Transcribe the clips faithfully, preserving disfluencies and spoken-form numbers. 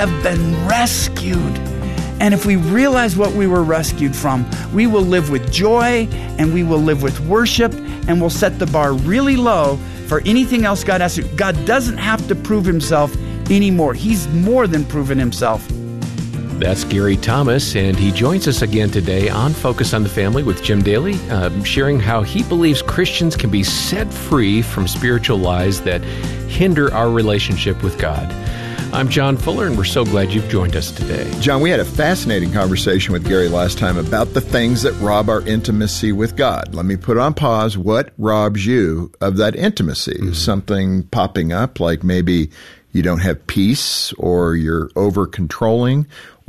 have been rescued. And if we realize what we were rescued from, we will live with joy and we will live with worship, and we'll set the bar really low for anything else God has to. God doesn't have to prove himself anymore. He's more than proven himself. That's Gary Thomas, and he joins us again today on Focus on the Family with Jim Daly, uh, sharing how he believes Christians can be set free from spiritual lies that hinder our relationship with God. I'm John Fuller, and we're so glad you've joined us today. John, we had a fascinating conversation with Gary last time about the things that rob our intimacy with God. Let me put on pause. What robs you of that intimacy? Mm-hmm. Something popping up, like maybe you don't have peace, or you're over-controlling,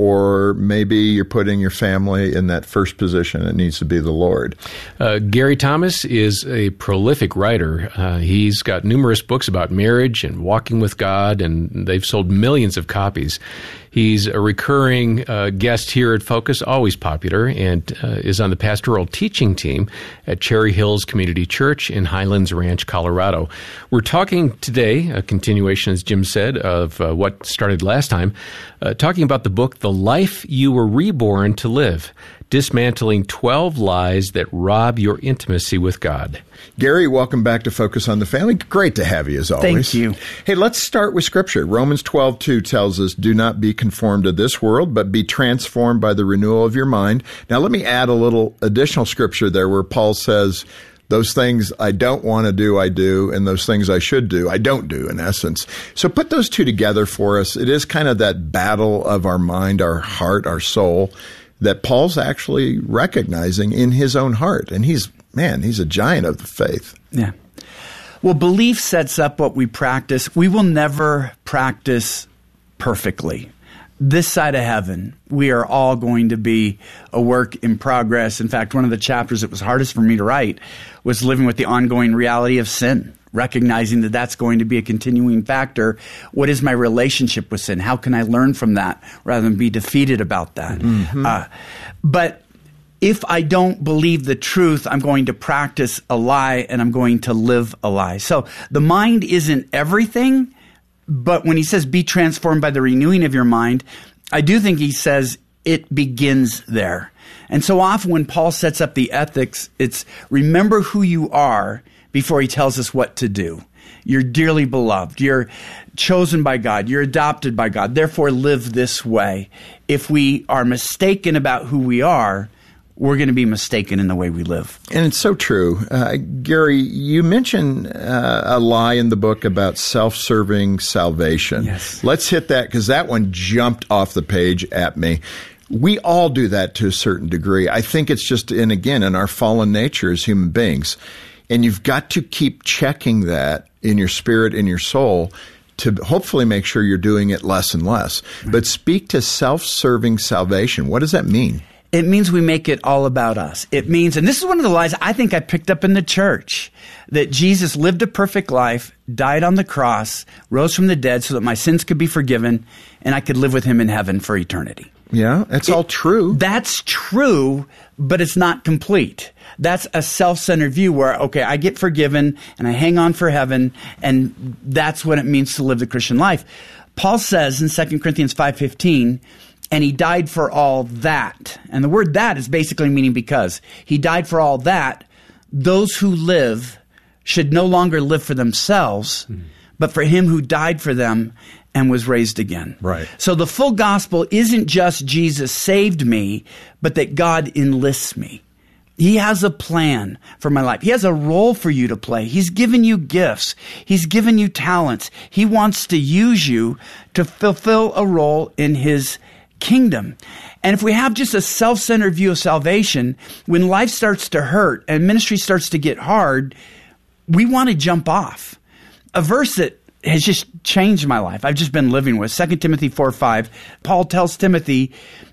or maybe you're putting your family in that first position. It needs to be the Lord. Uh, Gary Thomas is a prolific writer. Uh, he's got numerous books about marriage and walking with God, and they've sold millions of copies. He's a recurring uh, guest here at Focus, always popular, and uh, is on the pastoral teaching team at Cherry Hills Community Church in Highlands Ranch, Colorado. We're talking today, a continuation, as Jim said, of uh, what started last time, uh, talking about the book, The Life You Were Reborn to Live, Dismantling twelve Lies That Rob Your Intimacy with God. Gary, welcome back to Focus on the Family. Great to have you, as always. Thank you. Hey, let's start with Scripture. Romans twelve two tells us, do not be conformed to this world, but be transformed by the renewal of your mind. Now, let me add a little additional Scripture there where Paul says, those things I don't want to do, I do, and those things I should do, I don't do, in essence. So put those two together for us. It is kind of that battle of our mind, our heart, our soul, that Paul's actually recognizing in his own heart. And he's, man, he's a giant of the faith. Yeah. Well, belief sets up what we practice. We will never practice perfectly. This side of heaven, we are all going to be a work in progress. In fact, one of the chapters that was hardest for me to write was living with the ongoing reality of sin, recognizing that that's going to be a continuing factor. What is my relationship with sin? How can I learn from that rather than be defeated about that? Mm-hmm. Uh, but if I don't believe the truth, I'm going to practice a lie and I'm going to live a lie. So the mind isn't everything, but when he says be transformed by the renewing of your mind, I do think he says it begins there. And so often when Paul sets up the ethics, it's remember who you are before he tells us what to do. You're dearly beloved. You're chosen by God. You're adopted by God. Therefore, live this way. If we are mistaken about who we are, we're going to be mistaken in the way we live. And it's so true. Uh, Gary, you mentioned uh, a lie in the book about self-serving salvation. Yes. Let's hit that, because that one jumped off the page at me. We all do that to a certain degree. I think it's just, and again, in our fallen nature as human beings. And you've got to keep checking that in your spirit, in your soul, to hopefully make sure you're doing it less and less. Right. But speak to self-serving salvation. What does that mean? It means we make it all about us. It means, and this is one of the lies I think I picked up in the church, that Jesus lived a perfect life, died on the cross, rose from the dead so that my sins could be forgiven, and I could live with him in heaven for eternity. Yeah, that's all true. That's true, but it's not complete. That's a self-centered view where, okay, I get forgiven and I hang on for heaven, and that's what it means to live the Christian life. Paul says in Second Corinthians five fifteen, and he died for all that. And the word that is basically meaning because. He died for all that. Those who live should no longer live for themselves, mm. but for him who died for them and was raised again. Right. So the full gospel isn't just Jesus saved me, but that God enlists me. He has a plan for my life. He has a role for you to play. He's given you gifts. He's given you talents. He wants to use you to fulfill a role in his kingdom. And if we have just a self-centered view of salvation, when life starts to hurt and ministry starts to get hard, we want to jump off. A verse that has just changed my life, I've just been living with, Second Timothy four five. Paul tells Timothy,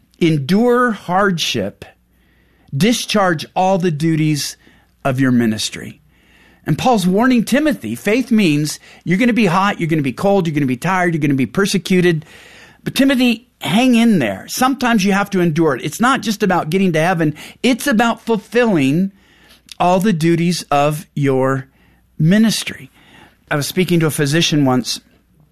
endure hardship, discharge all the duties of your ministry. And Paul's warning Timothy, faith means you're going to be hot, you're going to be cold, you're going to be tired, you're going to be persecuted. But Timothy, hang in there. Sometimes you have to endure it. It's not just about getting to heaven. It's about fulfilling all the duties of your ministry. I was speaking to a physician once,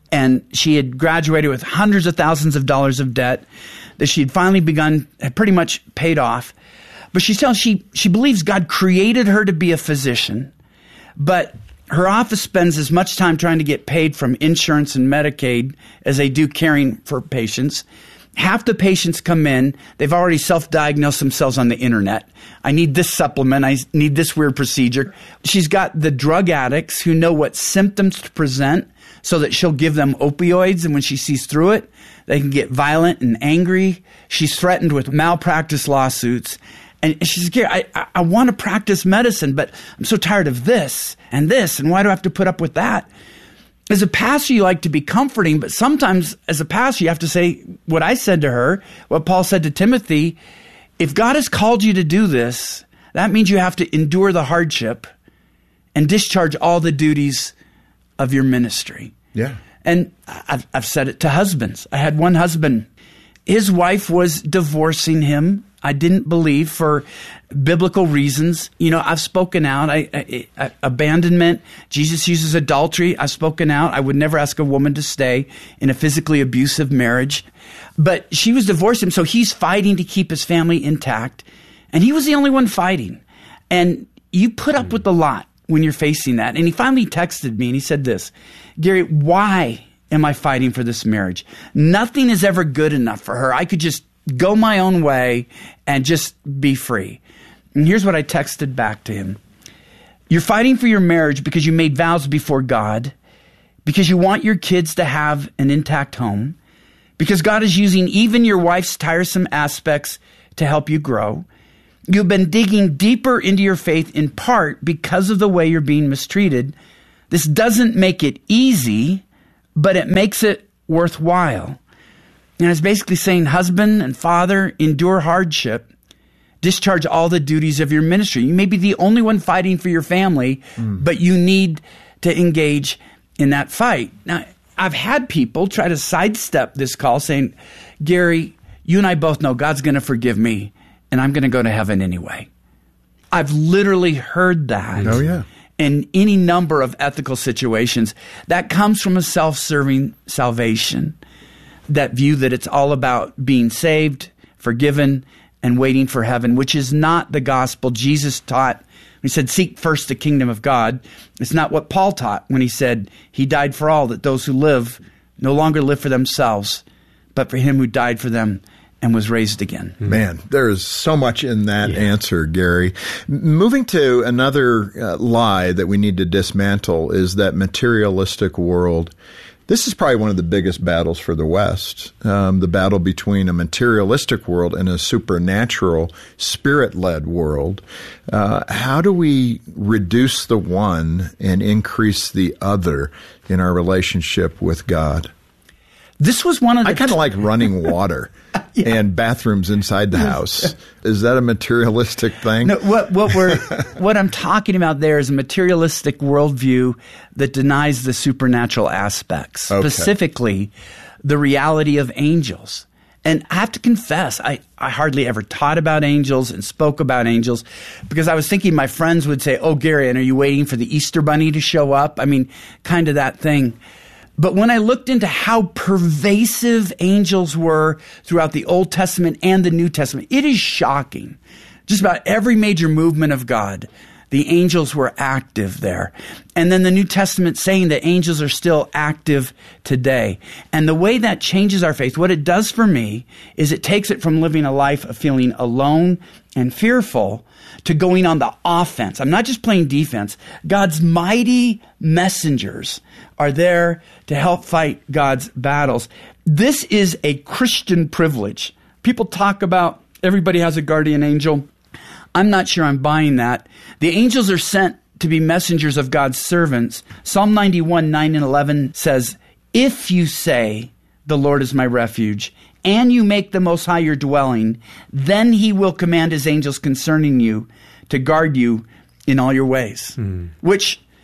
And she had graduated with hundreds of thousands of dollars of debt that she had finally begun, had pretty much paid off. But she's telling she she believes God created her to be a physician, but her office spends as much time trying to get paid from insurance and Medicaid as they do caring for patients. Half the patients come in, they've already self-diagnosed themselves on the internet. I need this supplement, I need this weird procedure. She's got the drug addicts who know what symptoms to present so that she'll give them opioids, and when she sees through it, they can get violent and angry. She's threatened with malpractice lawsuits. And she says, Gary, I, I, I want to practice medicine, but I'm so tired of this and this, and why do I have to put up with that? As a pastor, you like to be comforting, but sometimes as a pastor, you have to say what I said to her, what Paul said to Timothy. If God has called you to do this, that means you have to endure the hardship and discharge all the duties of your ministry. Yeah. And I've, I've said it to husbands. I had one husband. His wife was divorcing him. I didn't believe for biblical reasons. You know, I've spoken out. I, I, I, abandonment. Jesus uses adultery. I've spoken out. I would never ask a woman to stay in a physically abusive marriage. But she was divorcing him, so he's fighting to keep his family intact. And he was the only one fighting. And you put up with a lot when you're facing that. And he finally texted me and he said this, Gary, why am I fighting for this marriage? Nothing is ever good enough for her. I could just go my own way and just be free. And here's what I texted back to him. You're fighting for your marriage because you made vows before God, because you want your kids to have an intact home, because God is using even your wife's tiresome aspects to help you grow. You've been digging deeper into your faith in part because of the way you're being mistreated. This doesn't make it easy, but it makes it worthwhile. And it's basically saying, husband and father, endure hardship, discharge all the duties of your ministry. You may be the only one fighting for your family, mm. but you need to engage in that fight. Now, I've had people try to sidestep this call saying, Gary, you and I both know God's going to forgive me, and I'm going to go to heaven anyway. I've literally heard that. Oh, yeah. In any number of ethical situations. That comes from a self-serving salvation. That view that it's all about being saved, forgiven, and waiting for heaven, which is not the gospel Jesus taught. He said, seek first the kingdom of God. It's not what Paul taught when he said he died for all, that those who live no longer live for themselves, but for him who died for them and was raised again. Man, there is so much in that yeah. answer, Gary. Moving to another uh, lie that we need to dismantle is that materialistic world. This is probably one of the biggest battles for the West, um, the battle between a materialistic world and a supernatural, spirit-led world. Uh, how do we reduce the one and increase the other in our relationship with God? This was one of the... I kind of like running water yeah. and bathrooms inside the house. Is that a materialistic thing? No, what what we're what I'm talking about there is a materialistic worldview that denies the supernatural aspects, okay. specifically the reality of angels. And I have to confess, I, I hardly ever taught about angels and spoke about angels because I was thinking my friends would say, oh, Gary, and are you waiting for the Easter Bunny to show up? I mean, kind of that thing. But when I looked into how pervasive angels were throughout the Old Testament and the New Testament, it is shocking. Just about every major movement of God, the angels were active there. And then the New Testament saying that angels are still active today. And the way that changes our faith, what it does for me is it takes it from living a life of feeling alone and fearful to going on the offense. I'm not just playing defense. God's mighty messengers are there to help fight God's battles. This is a Christian privilege. People talk about everybody has a guardian angel. I'm not sure I'm buying that. The angels are sent to be messengers of God's servants. Psalm ninety-one, nine and eleven says, if you say, the Lord is my refuge, and you make the Most High your dwelling, then he will command his angels concerning you to guard you in all your ways. Mm. Which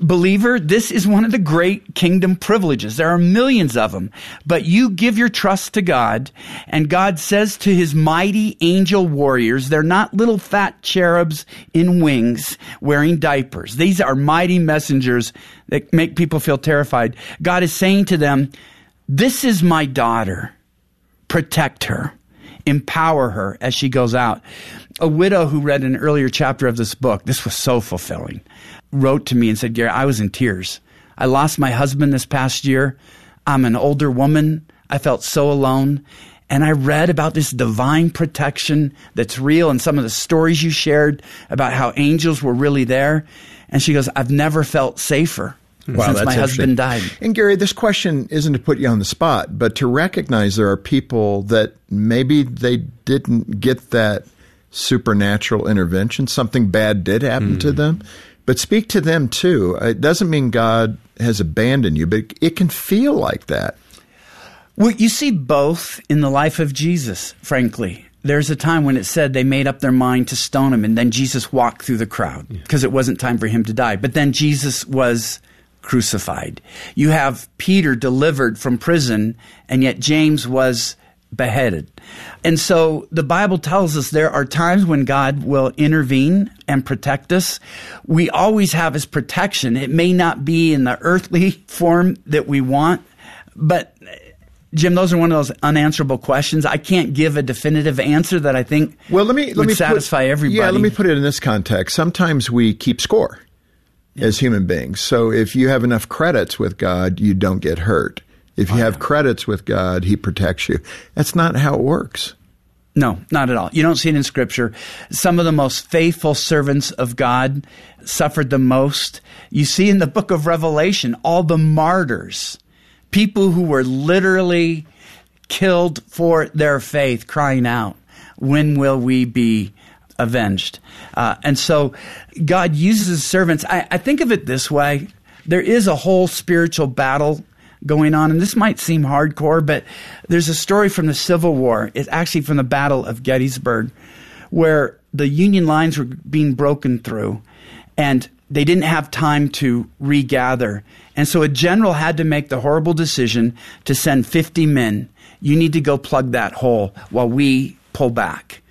Believer, this is one of the great kingdom privileges. There are millions of them, but you give your trust to God, and God says to his mighty angel warriors, they're not little fat cherubs in wings wearing diapers. These are mighty messengers that make people feel terrified. God is saying to them, this is my daughter. Protect her. Empower her as she goes out. A widow who read an earlier chapter of this book, this was so fulfilling, wrote to me and said, Gary, I was in tears. I lost my husband this past year. I'm an older woman. I felt so alone. And I read about this divine protection that's real and some of the stories you shared about how angels were really there. And she goes, I've never felt safer. Wow, since that's my husband died. And Gary, this question isn't to put you on the spot, but to recognize there are people that maybe they didn't get that supernatural intervention. Something bad did happen mm. to them. But speak to them too. It doesn't mean God has abandoned you, but it can feel like that. Well, you see both in the life of Jesus, frankly. There's a time when it said they made up their mind to stone him, and then Jesus walked through the crowd because yeah. it wasn't time for him to die. But then Jesus was crucified. You have Peter delivered from prison, and yet James was beheaded. And so the Bible tells us there are times when God will intervene and protect us. We always have his protection. It may not be in the earthly form that we want, but Jim, those are one of those unanswerable questions. I can't give a definitive answer that I think well, let me, let would me satisfy put, everybody. Yeah, let me put it in this context. Sometimes we keep score yeah. as human beings. So if you have enough credits with God, you don't get hurt. If you oh, have yeah. credits with God, he protects you. That's not how it works. No, not at all. You don't see it in Scripture. Some of the most faithful servants of God suffered the most. You see in the book of Revelation, all the martyrs, people who were literally killed for their faith, crying out, when will we be avenged? Uh, and so God uses his servants. I, I think of it this way. There is a whole spiritual battle going on, and this might seem hardcore, but there's a story from the Civil War. It's actually from the Battle of Gettysburg, where the Union lines were being broken through, and they didn't have time to regather. And so a general had to make the horrible decision to send fifty men. You need to go plug that hole while we pull back.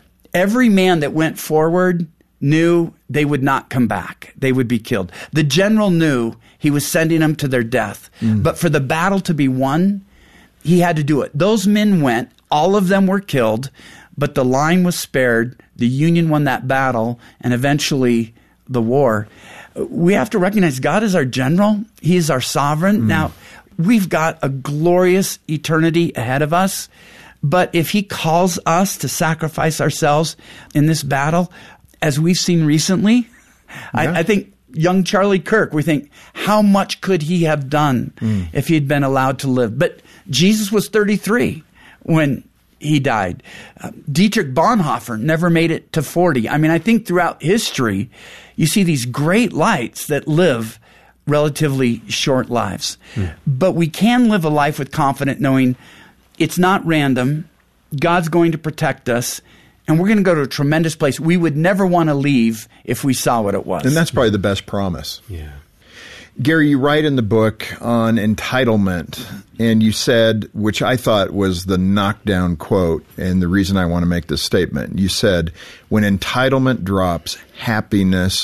Every man that went forward knew they would not come back. They would be killed. The general knew he was sending them to their death. Mm. But for the battle to be won, he had to do it. Those men went. All of them were killed, but the line was spared. The Union won that battle, and eventually the war. We have to recognize God is our general. He is our sovereign. Mm. Now, we've got a glorious eternity ahead of us, but if he calls us to sacrifice ourselves in this battle, as we've seen recently, yeah. I, I think young Charlie Kirk, we think, how much could he have done mm. if he had been allowed to live? But Jesus was thirty-three when he died. Uh, Dietrich Bonhoeffer never made it to forty. I mean, I think throughout history, you see these great lights that live relatively short lives. Mm. But we can live a life with confidence, knowing it's not random. God's going to protect us. And we're going to go to a tremendous place we would never want to leave if we saw what it was. And that's probably the best promise. Yeah. Gary, you write in the book on entitlement, and you said, which I thought was the knockdown quote, and the reason I want to make this statement, you said, when entitlement drops, happiness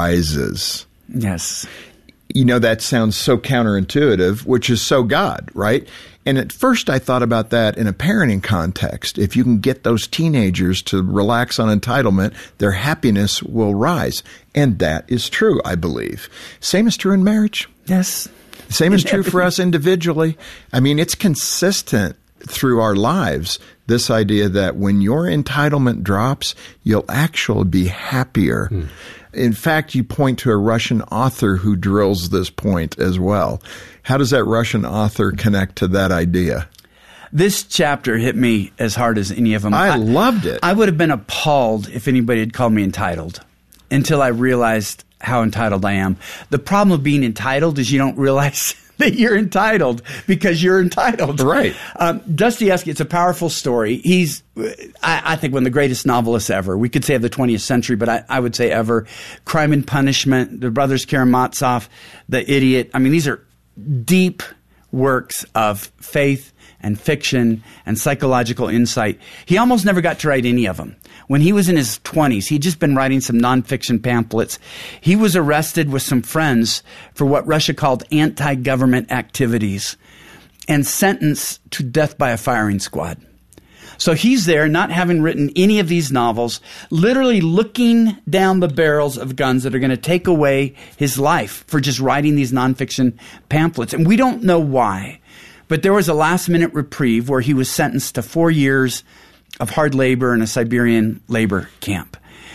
rises. Yes. You know, that sounds so counterintuitive, which is so God, right? And at first I thought about that in a parenting context. If you can get those teenagers to relax on entitlement, their happiness will rise. And that is true, I believe. Same is true in marriage. Yes. Same is true for us individually. I mean, it's consistent through our lives, this idea that when your entitlement drops, you'll actually be happier. Hmm. In fact, you point to a Russian author who drills this point as well. How does that Russian author connect to that idea? This chapter hit me as hard as any of them. I, I loved it. I would have been appalled if anybody had called me entitled until I realized how entitled I am. The problem of being entitled is you don't realize that you're entitled because you're entitled. Right. Um, Dostoevsky, it's a powerful story. He's, I, I think, one of the greatest novelists ever. We could say of the twentieth century, but I, I would say ever. Crime and Punishment, The Brothers Karamazov, The Idiot. I mean, these are deep works of faith and fiction and psychological insight. He almost never got to write any of them. When he was in his twenties, he'd just been writing some nonfiction pamphlets. He was arrested with some friends for what Russia called anti-government activities and sentenced to death by a firing squad. So he's there, not having written any of these novels, literally looking down the barrels of guns that are going to take away his life for just writing these nonfiction pamphlets. And we don't know why, but there was a last-minute reprieve where he was sentenced to four years of hard labor in a Siberian labor camp.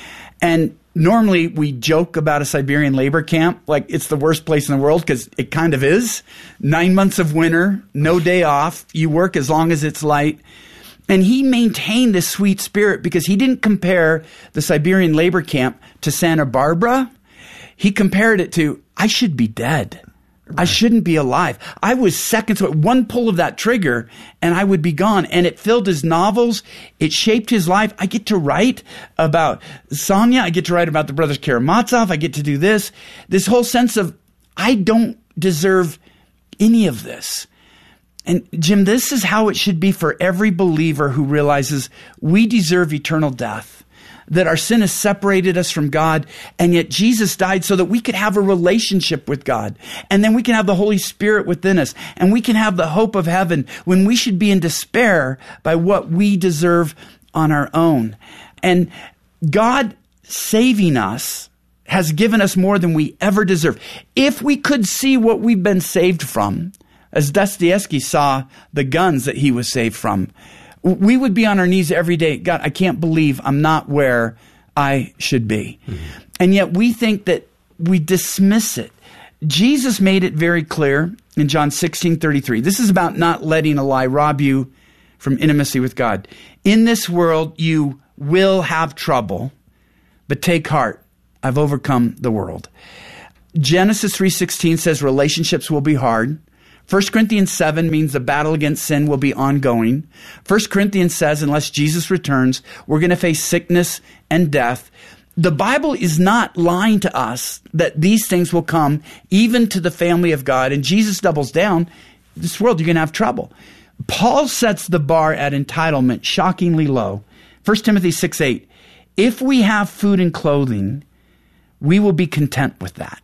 And normally we joke about a Siberian labor camp like it's the worst place in the world, because it kind of is. Nine months of winter, no day off. You work as long as it's light. And he maintained this sweet spirit because he didn't compare the Siberian labor camp to Santa Barbara. He compared it to, I should be dead. Right. I shouldn't be alive. I was seconds away, one pull of that trigger, and I would be gone. And it filled his novels. It shaped his life. I get to write about Sonia. I get to write about the Brothers Karamazov. I get to do this. This whole sense of, I don't deserve any of this. And Jim, this is how it should be for every believer who realizes we deserve eternal death, that our sin has separated us from God, and yet Jesus died so that we could have a relationship with God. And then we can have the Holy Spirit within us, and we can have the hope of heaven when we should be in despair by what we deserve on our own. And God saving us has given us more than we ever deserve. If we could see what we've been saved from, as Dostoevsky saw the guns that he was saved from, we would be on our knees every day. God, I can't believe I'm not where I should be. Mm-hmm. And yet we think that we dismiss it. Jesus made it very clear in John sixteen thirty-three. This is about not letting a lie rob you from intimacy with God. In this world, you will have trouble, but take heart. I've overcome the world. Genesis three sixteen says relationships will be hard. First Corinthians seven means the battle against sin will be ongoing. First Corinthians says unless Jesus returns, we're going to face sickness and death. The Bible is not lying to us that these things will come even to the family of God. And Jesus doubles down. This world, you're going to have trouble. Paul sets the bar at entitlement shockingly low. First Timothy six eight. If we have food and clothing, we will be content with that.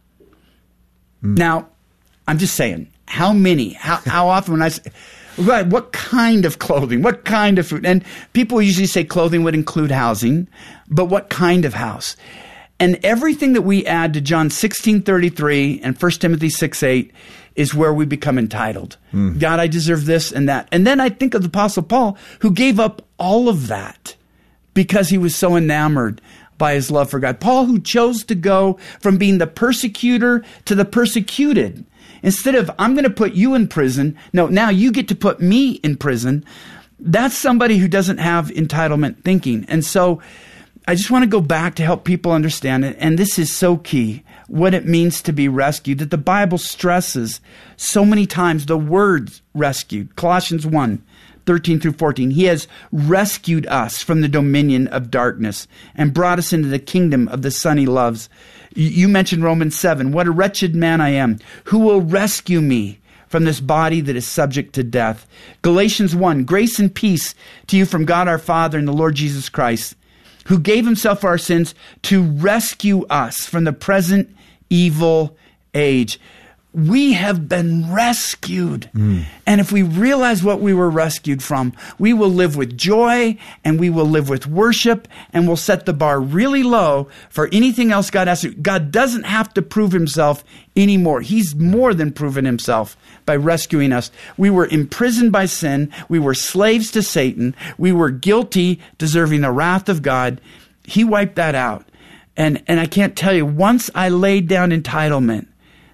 Mm. Now, I'm just saying, how many, how, how often when I say, what kind of clothing, what kind of food? And people usually say clothing would include housing, but what kind of house? And everything that we add to John sixteen thirty-three and First Timothy six eight is where we become entitled. Mm. God, I deserve this and that. And then I think of the Apostle Paul, who gave up all of that because he was so enamored by his love for God. Paul, who chose to go from being the persecutor to the persecuted. Instead of, I'm going to put you in prison, no, now you get to put me in prison. That's somebody who doesn't have entitlement thinking. And so I just want to go back to help people understand it. And this is so key, what it means to be rescued, that the Bible stresses so many times the word rescued. Colossians one, thirteen through fourteen. He has rescued us from the dominion of darkness and brought us into the kingdom of the Son he loves. You mentioned Romans seven. What a wretched man I am. Who will rescue me from this body that is subject to death? Galatians one. Grace and peace to you from God our Father and the Lord Jesus Christ, who gave himself for our sins to rescue us from the present evil age. We have been rescued. Mm. And if we realize what we were rescued from, we will live with joy and we will live with worship, and we'll set the bar really low for anything else God has to. God doesn't have to prove himself anymore. He's more than proven himself by rescuing us. We were imprisoned by sin. We were slaves to Satan. We were guilty, deserving the wrath of God. He wiped that out. And, and I can't tell you, once I laid down entitlement,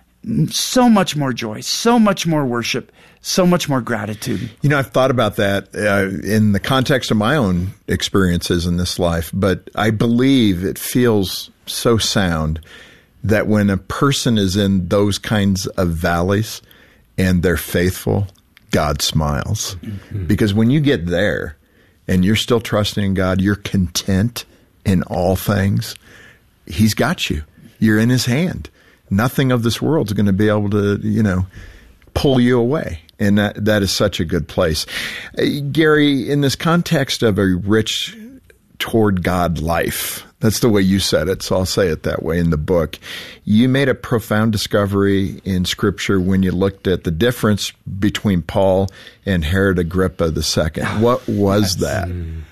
so much more joy, so much more worship, so much more gratitude. You know, I've thought about that uh, in the context of my own experiences in this life, but I believe it feels so sound that when a person is in those kinds of valleys, and they're faithful, God smiles. Mm-hmm. Because when you get there and you're still trusting in God, you're content in all things, He's got you. You're in His hand. Nothing of this world is going to be able to, you know, pull you away. And that, that is such a good place. Uh, Gary, in this context of a rich toward God life, that's the way you said it, so I'll say it that way in the book. You made a profound discovery in Scripture when you looked at the difference between Paul and Herod Agrippa the Second. What was that?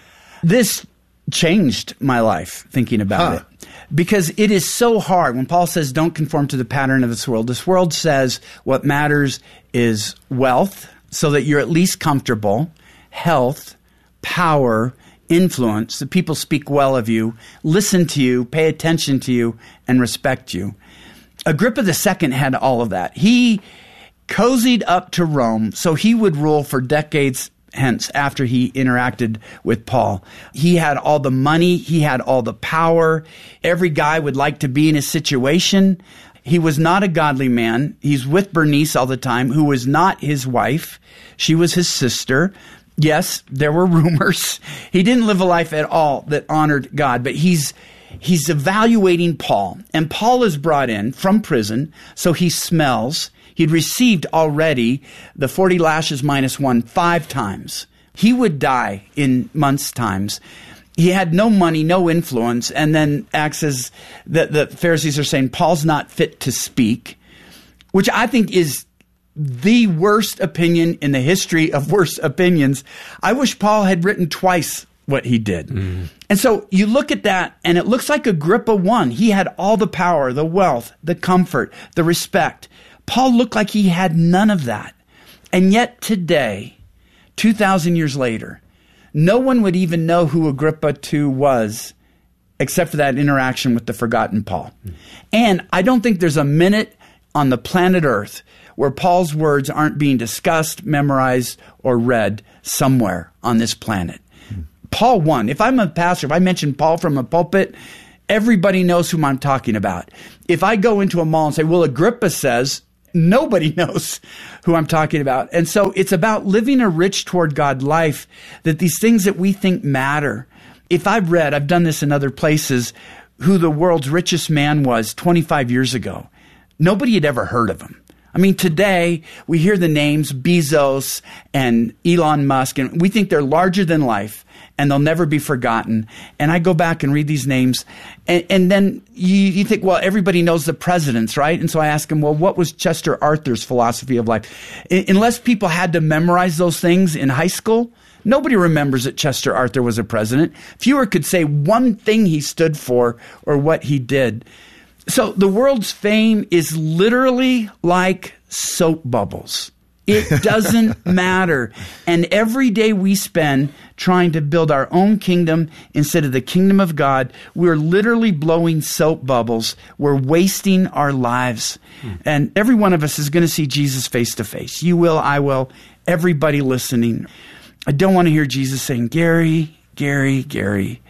This changed my life, thinking about huh. it. Because it is so hard. When Paul says, don't conform to the pattern of this world, this world says what matters is wealth, so that you're at least comfortable, health, power, influence, that people speak well of you, listen to you, pay attention to you, and respect you. Agrippa the Second had all of that. He cozied up to Rome so he would rule for decades hence after he interacted with Paul. He had all the money. He had all the power. Every guy would like to be in his situation. He was not a godly man. He's with Bernice all the time, who was not his wife. She was his sister. Yes, there were rumors. He didn't live a life at all that honored God, but he's he's evaluating Paul. And Paul is brought in from prison, so he smells. He'd received already the forty lashes minus one five times. He would die in months' times. He had no money, no influence, and then acts as the, the Pharisees are saying, Paul's not fit to speak, which I think is the worst opinion in the history of worst opinions. I wish Paul had written twice what he did. Mm. And so you look at that, and it looks like Agrippa won. He had all the power, the wealth, the comfort, the respect. Paul looked like he had none of that. And yet today, two thousand years later, no one would even know who Agrippa the Second was except for that interaction with the forgotten Paul. Mm. And I don't think there's a minute on the planet Earth where Paul's words aren't being discussed, memorized, or read somewhere on this planet. Mm. Paul won. If I'm a pastor, if I mention Paul from a pulpit, everybody knows whom I'm talking about. If I go into a mall and say, well, Agrippa says, nobody knows who I'm talking about. And so it's about living a rich toward God life, that these things that we think matter. If I've read, I've done this in other places, who the world's richest man was twenty-five years ago, nobody had ever heard of him. I mean, today we hear the names Bezos and Elon Musk, and we think they're larger than life and they'll never be forgotten. And I go back and read these names, and, and then you, you think, well, everybody knows the presidents, right? And so I ask them, well, what was Chester Arthur's philosophy of life? I, unless people had to memorize those things in high school, nobody remembers that Chester Arthur was a president. Fewer could say one thing he stood for or what he did. So the world's fame is literally like soap bubbles. It doesn't matter. And every day we spend trying to build our own kingdom instead of the kingdom of God, we're literally blowing soap bubbles. We're wasting our lives. Hmm. And every one of us is going to see Jesus face to face. You will, I will, everybody listening. I don't want to hear Jesus saying, Gary, Gary, Gary,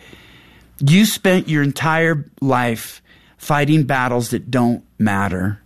you spent your entire life fighting battles that don't matter.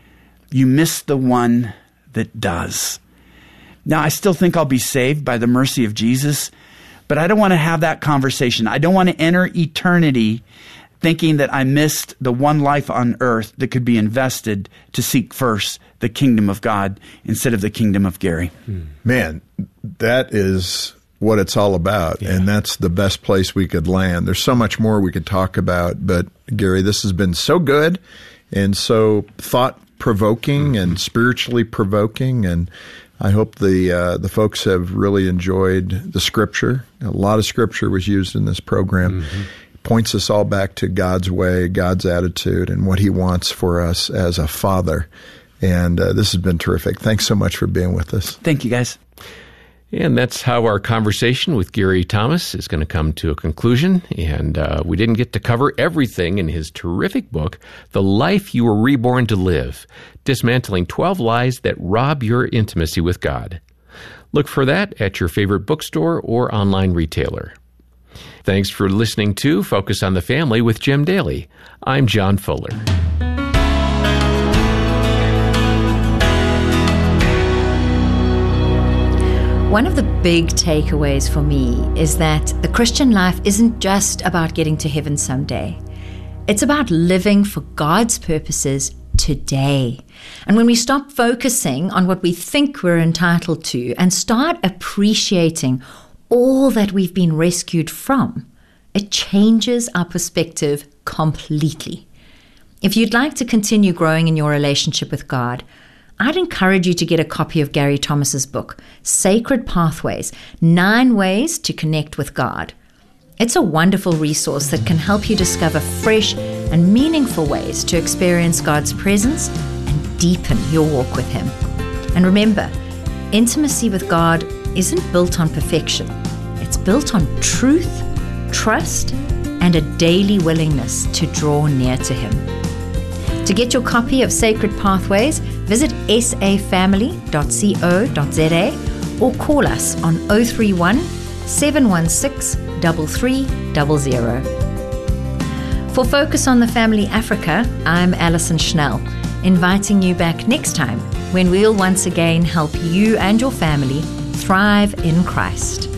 You missed the one that does. Now, I still think I'll be saved by the mercy of Jesus, but I don't want to have that conversation. I don't want to enter eternity thinking that I missed the one life on earth that could be invested to seek first the kingdom of God instead of the kingdom of Gary. Man, that is what it's all about. Yeah. And that's the best place we could land. There's so much more we could talk about, but Gary, this has been so good and so thought-provoking mm-hmm. and spiritually provoking, and I hope the uh, the folks have really enjoyed the Scripture. A lot of Scripture was used in this program. Mm-hmm. It points us all back to God's way, God's attitude, and what He wants for us as a Father. And uh, this has been terrific. Thanks so much for being with us. Thank you, guys. And that's how our conversation with Gary Thomas is going to come to a conclusion. And uh, we didn't get to cover everything in his terrific book, The Life You Were Reborn to Live, Dismantling twelve Lies That Rob Your Intimacy with God. Look for that at your favorite bookstore or online retailer. Thanks for listening to Focus on the Family with Jim Daly. I'm John Fuller. One of the big takeaways for me is that the Christian life isn't just about getting to heaven someday. It's about living for God's purposes today. And when we stop focusing on what we think we're entitled to and start appreciating all that we've been rescued from, it changes our perspective completely. If you'd like to continue growing in your relationship with God, I'd encourage you to get a copy of Gary Thomas's book, Sacred Pathways, Nine Ways to Connect with God. It's a wonderful resource that can help you discover fresh and meaningful ways to experience God's presence and deepen your walk with Him. And remember, intimacy with God isn't built on perfection. It's built on truth, trust, and a daily willingness to draw near to Him. To get your copy of Sacred Pathways, visit s a family dot co dot z a or call us on zero three one, seven one six, three three zero zero. For Focus on the Family Africa, I'm Alison Schnell, inviting you back next time when we'll once again help you and your family thrive in Christ.